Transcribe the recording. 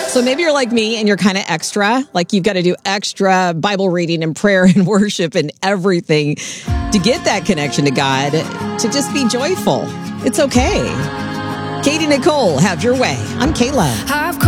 So maybe you're like me and you're kind of extra, like you've got to do extra Bible reading and prayer and worship and everything to get that connection to God, to just be joyful. It's okay. Katie Nicole, have your way. I'm Kayla.